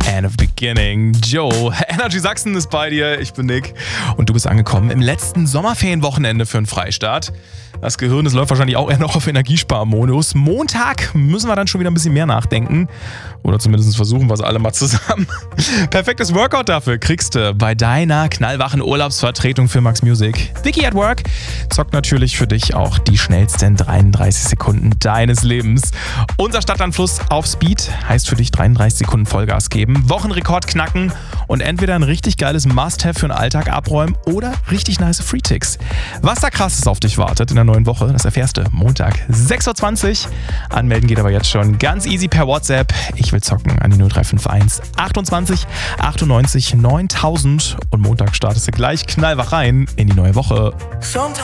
And a Beginning. Joe, Energy Sachsen ist bei dir, ich bin Nick und du bist angekommen im letzten Sommerferienwochenende für einen Freistart. Das Gehirn, das läuft wahrscheinlich auch eher noch auf Energiesparmodus. Montag müssen wir dann schon wieder ein bisschen mehr nachdenken. Oder zumindest versuchen wir es alle mal zusammen. Perfektes Workout dafür kriegst du bei deiner knallwachen Urlaubsvertretung für Max Music. Vicky at Work zockt natürlich für dich auch die schnellsten 33 Sekunden deines Lebens. Unser Stadtanfluss auf Speed heißt für dich 33 Sekunden Vollgas geben, Wochenrekord knacken und entweder ein richtig geiles Must-Have für den Alltag abräumen oder richtig nice Free-Ticks. Was da krasses auf dich wartet in der neuen Woche, das erfährst du Montag 6.20 Uhr. Anmelden geht aber jetzt schon ganz easy per WhatsApp. Ich will zocken an die 0351 28 98 9000 und Montag startest du gleich knallwach rein in die neue Woche.